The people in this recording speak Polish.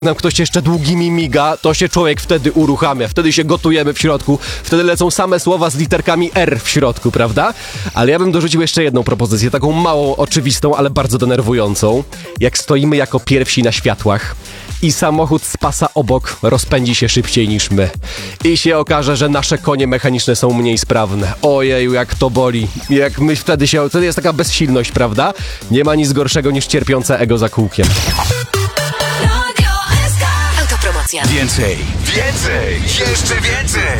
nam ktoś jeszcze długimi miga, to się człowiek wtedy uruchamia, wtedy się gotujemy w środku, wtedy lecą same słowa z literkami R w środku, prawda? Ale ja bym dorzucił jeszcze jedną propozycję, taką małą, oczywistą, ale bardzo denerwującą. Jak stoimy jako pierwsi na światłach i samochód z pasa obok rozpędzi się szybciej niż my. I się okaże, że nasze konie mechaniczne są mniej sprawne. Ojeju, jak to boli. Jak my wtedy jest taka bezsilność, prawda? Nie ma nic gorszego niż cierpiące ego za kółkiem. Autopromocja. Więcej, jeszcze więcej!